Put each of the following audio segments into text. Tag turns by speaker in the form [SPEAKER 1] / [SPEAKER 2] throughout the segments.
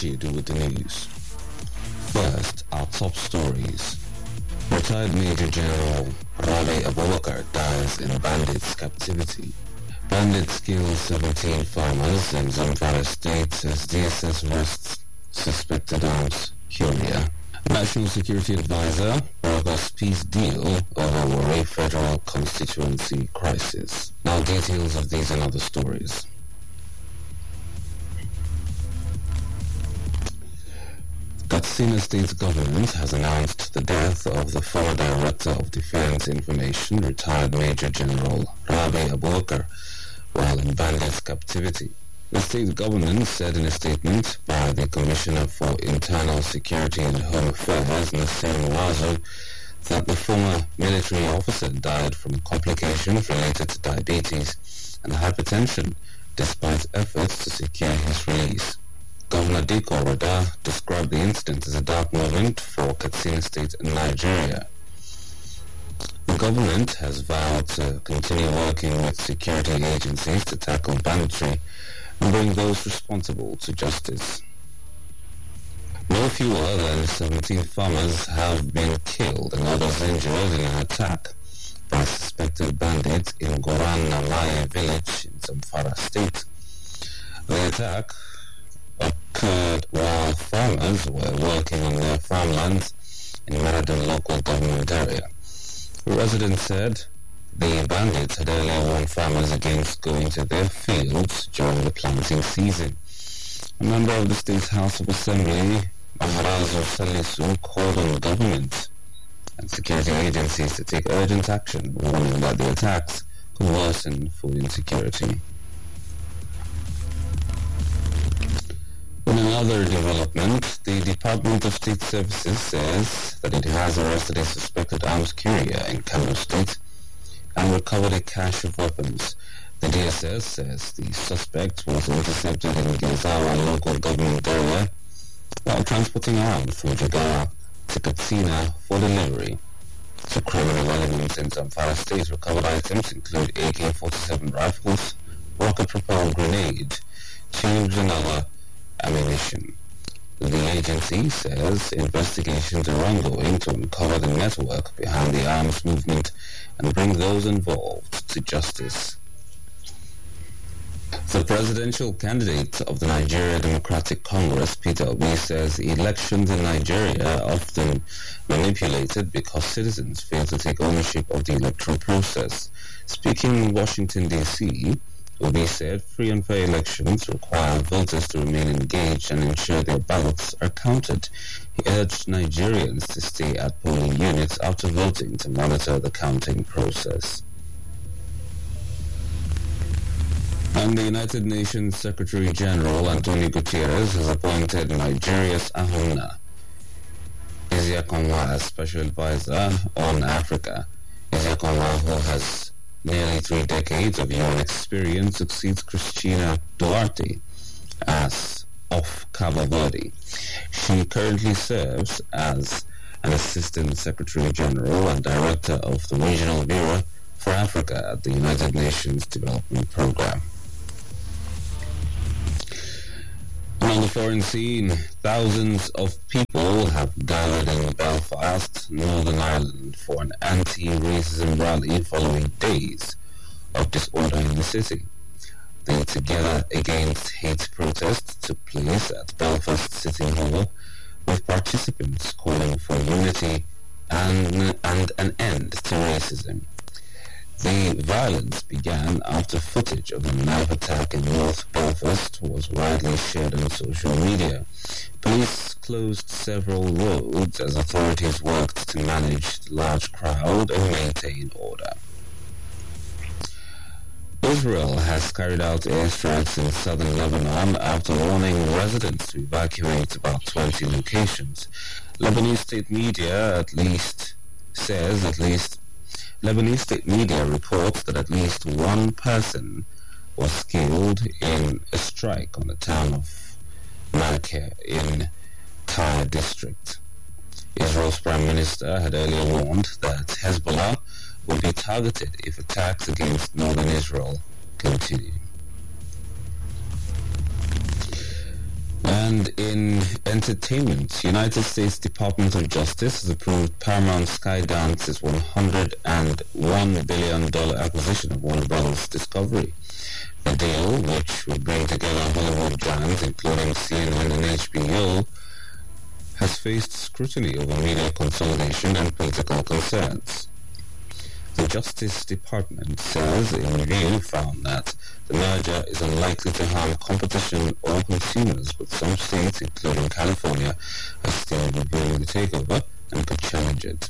[SPEAKER 1] issued with the news. First, our top stories. Retired Major General Rabi Abubakar dies in bandits' captivity. Bandits kill 17 farmers in Zamfara State as DSS arrests suspected arms carrier. National Security Advisor brokers peace deal over Warri federal constituency crisis. Now details of these and other stories. Katsina State government has announced the death of the former Director of Defense Information, retired Major General Rabi Abubakar, while in bandits' captivity. The state government said in a statement by the Commissioner for Internal Security and Home Affairs, Nasser Muazu, that the former military officer died from complications related to diabetes and hypertension, despite efforts to secure his release. Governor Diko Rada described the incident as a dark moment for Katsina State and Nigeria. The government has vowed to continue working with security agencies to tackle banditry and bring those responsible to justice. No fewer than 17 farmers have been killed and others injured in an attack by suspected bandits in Goran Nalaya village in Zamfara State. The attack occurred while farmers were working on their farmlands in Marathon local government area. A resident said the bandits had earlier warned farmers against going to their fields during the planting season. A member of the state's House of Assembly, Maharazu Salisu, called on the government and security agencies to take urgent action, warning that the attacks could worsen food insecurity. In another development, the Department of State Services says that it has arrested a suspected arms carrier in Kano State and recovered a cache of weapons. The DSS says the suspect was intercepted in Gezawa local government area while transporting arms from Jigawa to Katsina for delivery. The criminal elements in Zamfara State recovered items include AK-47 rifles, rocket-propelled grenade, tubes and other ammunition. The agency says investigations are ongoing to uncover the network behind the arms movement and bring those involved to justice. The presidential candidate of the Nigeria Democratic Congress, Peter Obi, says elections in Nigeria are often manipulated because citizens fail to take ownership of the electoral process. Speaking in Washington, D.C., Obi said free and fair elections require voters to remain engaged and ensure their ballots are counted. He urged Nigerians to stay at polling units after voting to monitor the counting process. And the United Nations Secretary General Antonio Guterres has appointed Nigeria's Ahunna Ezeakonwa as Special Advisor on Africa. Ezeakonwa, who has nearly 3 decades of UN experience, succeeds Christina Duarte as of Cabo Verde. She currently serves as an Assistant Secretary General and Director of the Regional Bureau for Africa at the United Nations Development Programme. And on the foreign scene, thousands of people have gathered in Belfast, Northern Ireland, for an anti-racism rally following days of disorder in the city. The Together Against Hate protest took place at Belfast City Hall, with participants calling for unity and an end to racism. The violence began after footage of a knife attack in North Belfast was widely shared on social media. Police closed several roads as authorities worked to manage the large crowd and maintain order. Israel has carried out airstrikes in southern Lebanon after warning residents to evacuate about 20 locations. Lebanese state media Lebanese state media reports that at least one person was killed in a strike on the town of Malkeh in Tyre district. Israel's prime minister had earlier warned that Hezbollah will be targeted if attacks against northern Israel continue. And And in entertainment, United States Department of Justice has approved Paramount Skydance's $101 billion acquisition of Warner Bros. Discovery. The deal, which will bring together Hollywood giants including CNN and HBO, has faced scrutiny over media consolidation and political concerns. The Justice Department says a review found that the merger is unlikely to harm competition or consumers, but some states, including California, are still reviewing the takeover and could challenge it.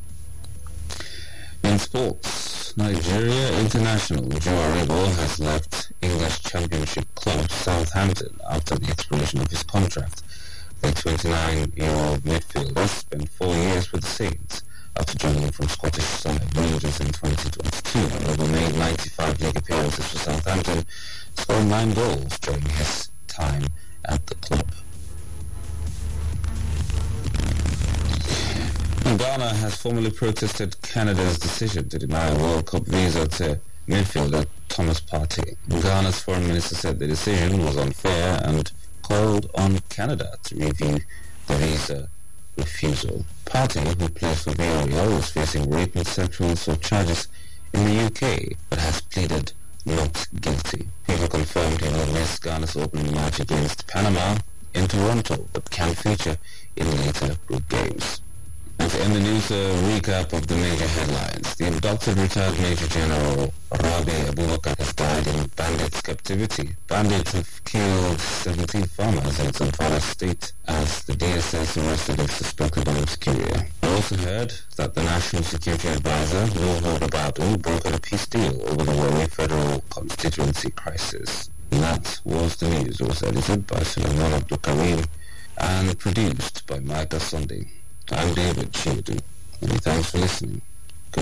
[SPEAKER 1] In sports, Nigeria international Joe Aribo has left English Championship club Southampton after the expiration of his contract. The 29-year-old midfielder spent 4 years with the Saints after joining from Scottish side Rangers in 2022. Aribo made 95 league appearances for Southampton, scoring 9 goals during his time at the club. Ghana has formally protested Canada's decision to deny a World Cup visa to midfielder Thomas Partey. Ghana's foreign minister said the decision was unfair and called on Canada to review the visa refusal. Partey, who plays for Villarreal, was facing rape and sexual assault charges in the UK, but has pleaded not guilty. FIFA confirmed he will miss Ghana's opening match against Panama in Toronto, but can feature in later group games. And to end the news, a recap of the major headlines. The abducted retired Major General Rabi Abubakar has died in bandits' captivity. Bandits have killed 17 farmers in Zamfara state as the DSS arrested a suspected arms carrier. I also heard that the National Security Advisor, Nuhu Ribadu, brokered a peace deal over the Warri federal constituency crisis. And that was the news. It was edited by Sulaiman Abdul Karim and produced by Micah Sunday. I'm David Childu. Many thanks for listening.